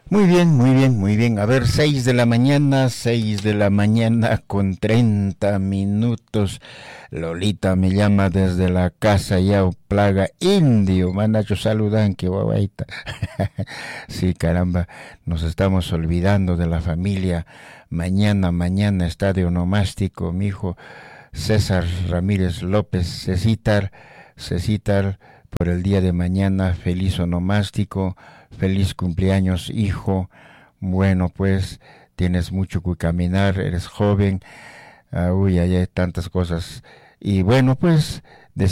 Muy bien, muy bien, muy bien. A ver, 6 de la mañana con 30 minutos. Lolita me llama desde la casa ya, plaga indio. Manacho saludan, que guaguaita. Sí, caramba, nos estamos olvidando de la familia. Mañana, estadio nomástico, mi hijo César Ramírez López, Cecitar, por el día de mañana, feliz onomástico, feliz cumpleaños, hijo. Bueno, pues tienes mucho que caminar, eres joven, uy, hay tantas cosas. Y bueno, pues